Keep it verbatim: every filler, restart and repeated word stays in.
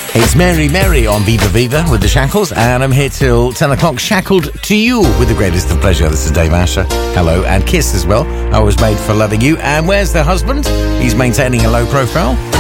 It's Mary Mary on Viva Viva with the Shackles, and I'm here till ten o'clock, shackled to you with the greatest of pleasure. This is Dave Asher. Hello, and Kiss as well. I was made for loving you. And where's the husband? He's maintaining a low profile.